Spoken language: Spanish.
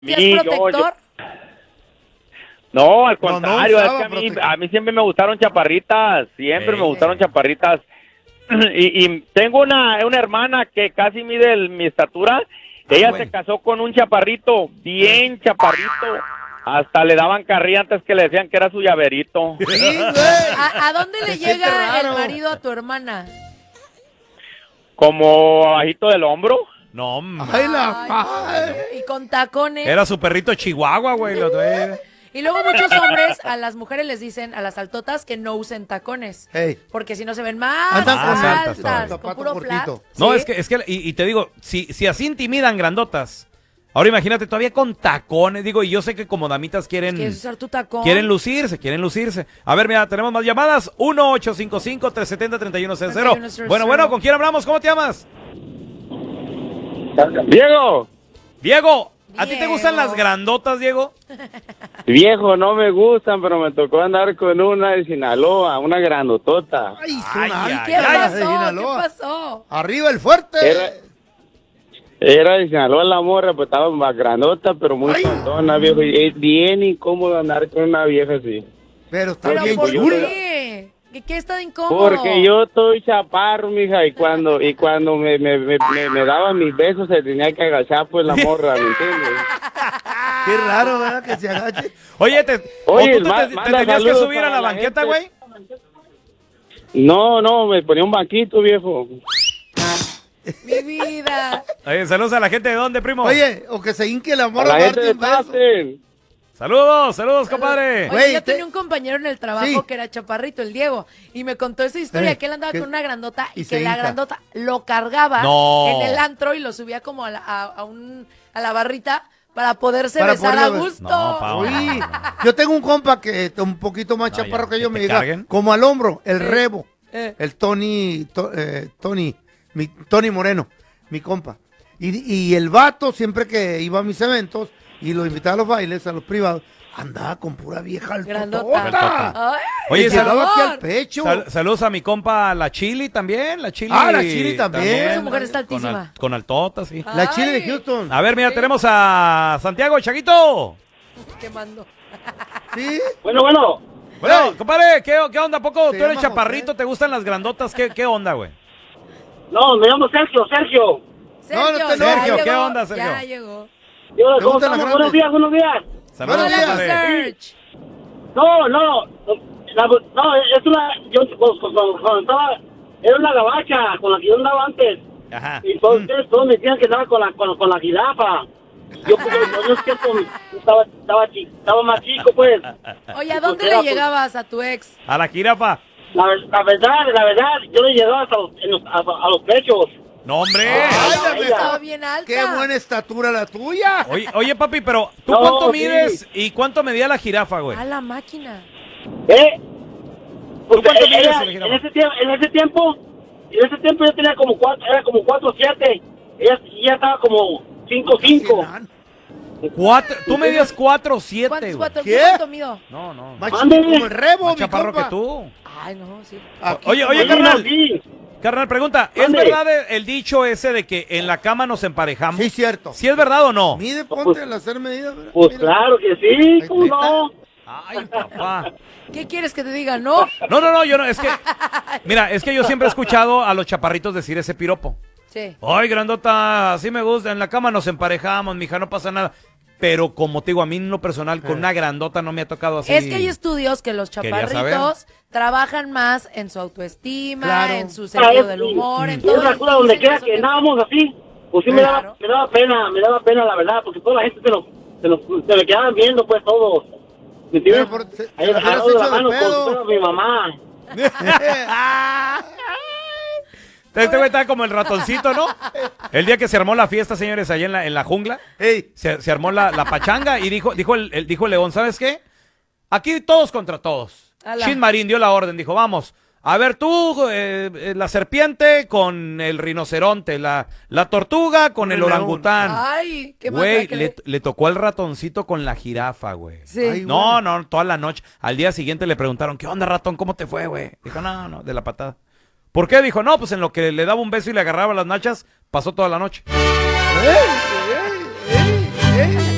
¿Y es protector? No, al contrario, no es que a mí siempre me gustaron chaparritas, siempre me gustaron chaparritas. Y tengo una hermana que casi mide mi estatura. Ella se casó con un chaparrito, bien chaparrito. Hasta le daban carrilla antes que le decían que era su llaverito. Sí, ¿A dónde le llega el marido a tu hermana? Como abajito del hombro. No, hombre. Y con tacones. Era su perrito chihuahua, güey. Y luego muchos hombres a las mujeres les dicen, a las altotas, que no usen tacones. Porque si no se ven más altas, con puro flat. No, ¿sí? es que y te digo, si así intimidan grandotas, ahora imagínate todavía con tacones, digo, y yo sé que como damitas quieren usar tu tacón. Quieren lucirse. A ver, mira, tenemos más llamadas. 1-855-370-3100. Bueno, ¿con quién hablamos? ¿Cómo te llamas? Diego, ¿a ti te gustan las grandotas, Diego? Viejo, no me gustan, pero me tocó andar con una de Sinaloa, una grandotota. ¿Qué pasó? Arriba el fuerte. Era de Sinaloa la morra, pues estaba más grandota, pero muy cantona, viejo. Y es bien incómodo andar con una vieja así. Pero está bien ¿por chula. qué? ¿Qué está de incómodo? Porque yo estoy chaparro, mija, y cuando me daban mis besos se tenía que agachar, pues, la morra, ¿me entiendes? Qué raro, ¿verdad? Que se agache. Oye, ¿te tenías que subir a la banqueta, güey? No, me ponía un banquito, viejo. Mi vida. Oye, saludos a la gente de dónde, primo. Oye, o que se hinque la morra. A la gente de Pasen. Saludos, compadre. Oye, yo tenía un compañero en el trabajo que era chaparrito, el Diego, y me contó esa historia, que él andaba con una grandota y que la grandota lo cargaba en el antro y lo subía como a la barrita para poderse besar a gusto. Yo tengo un compa que es un poquito más chaparro que yo, me diga, como al hombro, el Rebo, el Tony Moreno, mi compa. Y el vato, siempre que iba a mis eventos y lo invitaba a los bailes, a los privados, andaba con pura vieja altota. Oye, llegaba aquí al pecho. Saludos a mi compa, la Chili también. La Chili también. Esa mujer está altísima. Con altota, sí. La Chili de Houston. A ver, mira, tenemos a Santiago, Chaguito. Quemando. ¿Sí? Bueno. Bueno, compadre, ¿qué onda? ¿A poco tú eres chaparrito? ¿Te gustan las grandotas? ¿Qué onda, güey? No, me llamo Sergio. Sergio, ¿qué onda, Sergio? Ya llegó. ¿Cómo estamos? Buenos días. Saludos, compadre. No, es una, cuando estaba, era una gabacha con la que yo andaba antes. Ajá. Y todos me decían que andaba con la jirafa. Yo en ese tiempo estaba más chico, pues. Oye, ¿a dónde le llegabas a tu ex? A la jirafa. La verdad, yo le llegaba hasta a los pechos. No, hombre. Estaba bien alta. Qué buena estatura la tuya. Oye, papi, pero ¿tú cuánto mides y cuánto medía la jirafa, güey? A la máquina. Pues cuánto mides ella, la jirafa? en ese tiempo yo tenía como 4'7". Ella estaba como 5'5". Tú medías 4'7", güey. ¿Cuánto mido? No. Más chico como el Rebo, Más mi chaparro compa. que tú. Ay, no, sí. Oye, carnal. Sí. Carnal, pregunta, ¿es verdad el dicho ese de que en la cama nos emparejamos? Sí, cierto. ¿Sí es verdad o no? Mide, ponte al hacer medidas. Pues claro que sí, ¿cómo no? Ay, papá. ¿Qué quieres que te diga? ¿No? No, yo no, es que... Mira, es que yo siempre he escuchado a los chaparritos decir ese piropo. Sí. Ay, grandota, así me gusta, en la cama nos emparejamos, mija, no pasa nada. Pero como te digo, a mí en lo personal, con una grandota no me ha tocado así. Es que hay estudios que los chaparritos trabajan más en su autoestima, en su sentido del humor, en todo. Yo donde quiera que andábamos así, pues sí me daba pena, la verdad, porque toda la gente se me quedaban viendo, pues, todos. ¿Me entiendes? Ahí agarrado la mano con mi mamá. Este güey está como el ratoncito, ¿no? El día que se armó la fiesta, señores, allá en la jungla, se armó la pachanga y dijo el león, ¿sabes qué? Aquí todos contra todos. Shin Marín dio la orden, dijo, vamos, a ver tú, la serpiente con el rinoceronte, la tortuga con el orangután. Ay, qué güey, le tocó al ratoncito con la jirafa, güey. Sí. Ay, no, toda la noche. Al día siguiente le preguntaron, ¿qué onda, ratón? ¿Cómo te fue, güey? Dijo, no, de la patada. ¿Por qué? Dijo, no, pues en lo que le daba un beso y le agarraba las nachas, pasó toda la noche.